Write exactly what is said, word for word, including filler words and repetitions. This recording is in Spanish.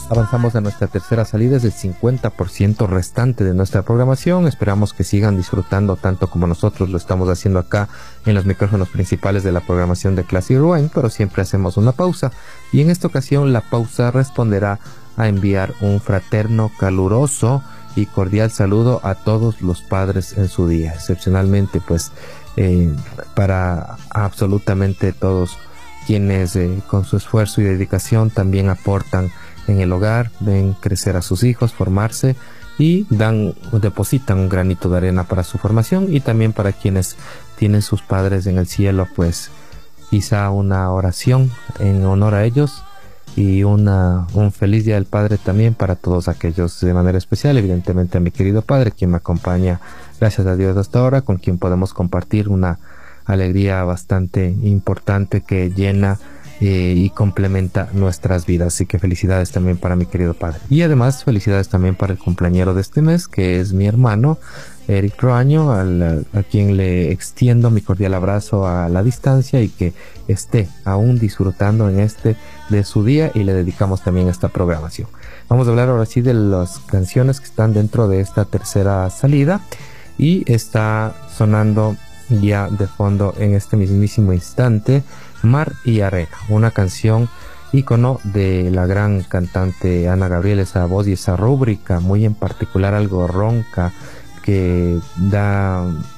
Avanzamos a nuestra tercera salida, es el cincuenta por ciento restante de nuestra programación. Esperamos que sigan disfrutando tanto como nosotros lo estamos haciendo acá en los micrófonos principales de la programación de Classic Rewind, pero siempre hacemos una pausa. Y en esta ocasión la pausa responderá a enviar un fraterno, caluroso y cordial saludo a todos los padres en su día. Excepcionalmente, pues, eh, para absolutamente todos quienes eh, con su esfuerzo y dedicación también aportan en el hogar, ven crecer a sus hijos, formarse y dan, depositan un granito de arena para su formación, y también para quienes tienen sus padres en el cielo, pues quizá una oración en honor a ellos y una, un feliz Día del Padre también para todos aquellos, de manera especial evidentemente a mi querido padre, quien me acompaña, gracias a Dios, hasta ahora, con quien podemos compartir una alegría bastante importante que llena Eh, y complementa nuestras vidas. Así que felicidades también para mi querido padre, y además felicidades también para el cumpleañero de este mes, que es mi hermano Eric Roaño, al, a quien le extiendo mi cordial abrazo a la distancia, y que esté aún disfrutando en este de su día, y le dedicamos también esta programación. Vamos a hablar ahora sí de las canciones que están dentro de esta tercera salida, y está sonando ya de fondo en este mismísimo instante Mar y Arena, una canción ícono de la gran cantante Ana Gabriel, esa voz y esa rúbrica muy en particular algo ronca que da